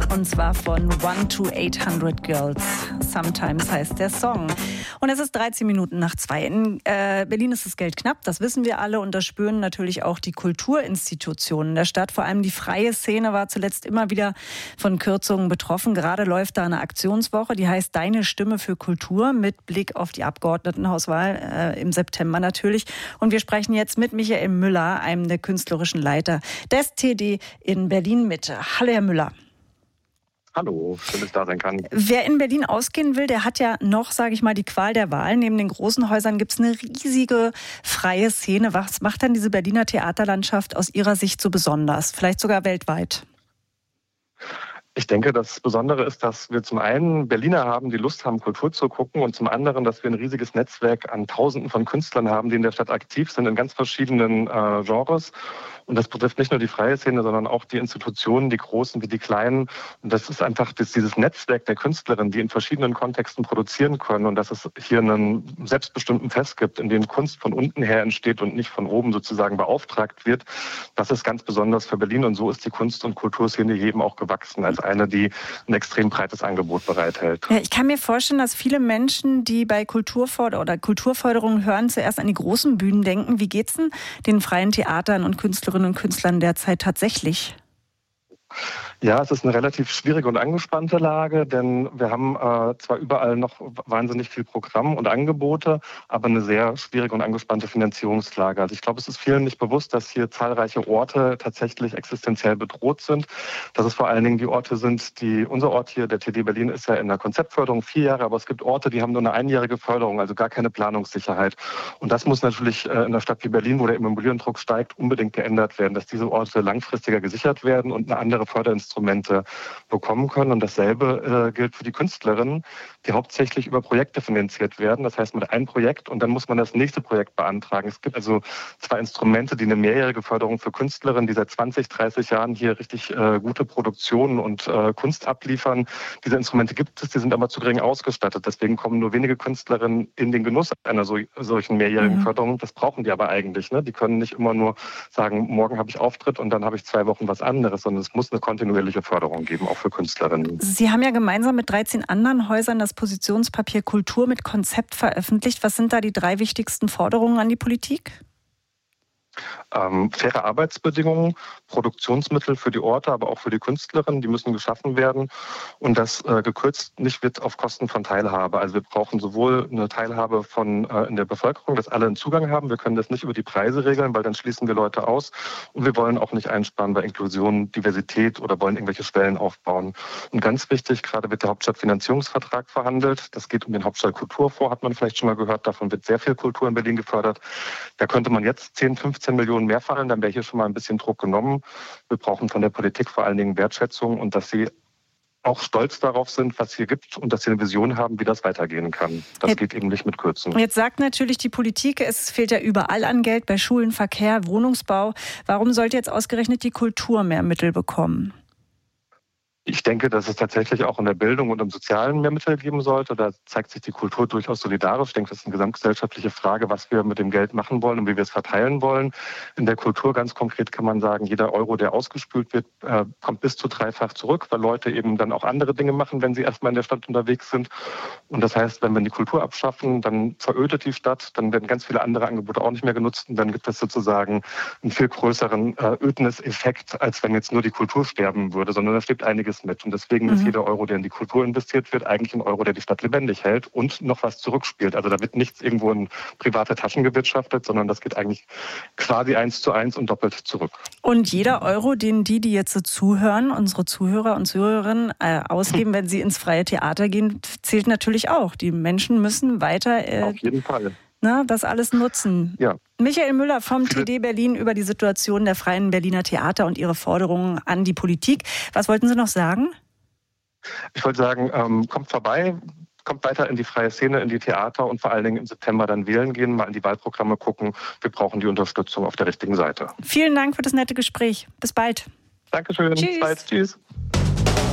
und zwar von 1 to 800 Girls. Sometimes heißt der Song. Und es ist 13 Minuten nach 2. In Berlin ist das Geld knapp, das wissen wir alle und das spüren natürlich auch die Kulturinstitutionen der Stadt. Vor allem die freie Szene war zuletzt immer wieder von Kürzungen betroffen. Gerade läuft da eine Aktionswoche, die heißt Deine Stimme für Kultur mit Blick auf die Abgeordnetenhauswahl im September natürlich. Und wir sprechen jetzt mit Michael Müller, einem der künstlerischen Leiter des TD in Berlin Mitte. Hallo Herr Müller. Hallo, schön, dass ich da sein kann. Wer in Berlin ausgehen will, der hat ja noch, sage ich mal, die Qual der Wahl. Neben den großen Häusern gibt es eine riesige freie Szene. Was macht dann diese Berliner Theaterlandschaft aus Ihrer Sicht so besonders? Vielleicht sogar weltweit? Ich denke, das Besondere ist, dass wir zum einen Berliner haben, die Lust haben, Kultur zu gucken, und zum anderen, dass wir ein riesiges Netzwerk an Tausenden von Künstlern haben, die in der Stadt aktiv sind, in ganz verschiedenen Genres. Und das betrifft nicht nur die freie Szene, sondern auch die Institutionen, die großen wie die kleinen. Und das ist einfach dieses Netzwerk der Künstlerinnen, die in verschiedenen Kontexten produzieren können. Und dass es hier einen selbstbestimmten Fest gibt, in dem Kunst von unten her entsteht und nicht von oben sozusagen beauftragt wird. Das ist ganz besonders für Berlin. Und so ist die Kunst- und Kulturszene hier eben auch gewachsen, als eine, die ein extrem breites Angebot bereithält. Ja, ich kann mir vorstellen, dass viele Menschen, die bei Kulturförderung hören, zuerst an die großen Bühnen denken. Wie geht's denn den freien Theatern und Künstlerinnen und Künstlern derzeit tatsächlich? Ja, es ist eine relativ schwierige und angespannte Lage, denn wir haben zwar überall noch wahnsinnig viel Programm und Angebote, aber eine sehr schwierige und angespannte Finanzierungslage. Also ich glaube, es ist vielen nicht bewusst, dass hier zahlreiche Orte tatsächlich existenziell bedroht sind. Dass es vor allen Dingen die Orte sind, unser Ort hier, der TD Berlin, ist ja in der Konzeptförderung 4 Jahre, aber es gibt Orte, die haben nur eine einjährige Förderung, also gar keine Planungssicherheit. Und das muss natürlich in einer Stadt wie Berlin, wo der Immobiliendruck steigt, unbedingt geändert werden, dass diese Orte langfristiger gesichert werden und eine andere Förderinstrumente bekommen können. Und dasselbe gilt für die Künstlerinnen, die hauptsächlich über Projekte finanziert werden. Das heißt, mit einem Projekt und dann muss man das nächste Projekt beantragen. Es gibt also 2 Instrumente, die eine mehrjährige Förderung für Künstlerinnen, die seit 20, 30 Jahren hier richtig gute Produktionen und Kunst abliefern. Diese Instrumente gibt es, die sind aber zu gering ausgestattet. Deswegen kommen nur wenige Künstlerinnen in den Genuss einer solchen mehrjährigen Förderung. Das brauchen die aber eigentlich. Ne? Die können nicht immer nur sagen, morgen habe ich Auftritt und dann habe ich 2 Wochen was anderes, sondern es muss eine kontinuierliche Förderung geben, auch für Künstlerinnen. Sie haben ja gemeinsam mit 13 anderen Häusern das Positionspapier Kultur mit Konzept veröffentlicht. Was sind da die 3 wichtigsten Forderungen an die Politik? Faire Arbeitsbedingungen, Produktionsmittel für die Orte, aber auch für die Künstlerinnen, die müssen geschaffen werden und das gekürzt nicht wird auf Kosten von Teilhabe. Also wir brauchen sowohl eine Teilhabe in der Bevölkerung, dass alle einen Zugang haben. Wir können das nicht über die Preise regeln, weil dann schließen wir Leute aus und wir wollen auch nicht einsparen bei Inklusion, Diversität oder wollen irgendwelche Schwellen aufbauen. Und ganz wichtig, gerade wird der Hauptstadtfinanzierungsvertrag verhandelt. Das geht um den Hauptstadtkulturfonds, hat man vielleicht schon mal gehört. Davon wird sehr viel Kultur in Berlin gefördert. Da könnte man jetzt 10, 15 Millionen mehr fallen, dann wäre hier schon mal ein bisschen Druck genommen. Wir brauchen von der Politik vor allen Dingen Wertschätzung und dass sie auch stolz darauf sind, was hier gibt und dass sie eine Vision haben, wie das weitergehen kann. Das geht eben nicht mit Kürzen. Jetzt sagt natürlich die Politik, es fehlt ja überall an Geld, bei Schulen, Verkehr, Wohnungsbau. Warum sollte jetzt ausgerechnet die Kultur mehr Mittel bekommen? Ich denke, dass es tatsächlich auch in der Bildung und im Sozialen mehr Mittel geben sollte. Da zeigt sich die Kultur durchaus solidarisch. Ich denke, das ist eine gesamtgesellschaftliche Frage, was wir mit dem Geld machen wollen und wie wir es verteilen wollen. In der Kultur ganz konkret kann man sagen, jeder Euro, der ausgespült wird, kommt bis zu 3-fach zurück, weil Leute eben dann auch andere Dinge machen, wenn sie erstmal in der Stadt unterwegs sind. Und das heißt, wenn wir die Kultur abschaffen, dann verödet die Stadt, dann werden ganz viele andere Angebote auch nicht mehr genutzt und dann gibt es sozusagen einen viel größeren Ödniseffekt, als wenn jetzt nur die Kultur sterben würde, sondern da steht einiges mit. Und deswegen ist jeder Euro, der in die Kultur investiert wird, eigentlich ein Euro, der die Stadt lebendig hält und noch was zurückspielt. Also da wird nichts irgendwo in private Taschen gewirtschaftet, sondern das geht eigentlich quasi 1:1 und doppelt zurück. Und jeder Euro, den die jetzt so zuhören, unsere Zuhörer und Zuhörerinnen, ausgeben, wenn sie ins freie Theater gehen, zählt natürlich auch. Die Menschen müssen weiter auf jeden Fall das alles nutzen. Ja. Michael Müller vom TD Berlin über die Situation der freien Berliner Theater und ihre Forderungen an die Politik. Was wollten Sie noch sagen? Ich wollte sagen, kommt vorbei, kommt weiter in die freie Szene, in die Theater und vor allen Dingen im September dann wählen gehen, mal in die Wahlprogramme gucken. Wir brauchen die Unterstützung auf der richtigen Seite. Vielen Dank für das nette Gespräch. Bis bald. Dankeschön. Tschüss. Bis bald. Tschüss.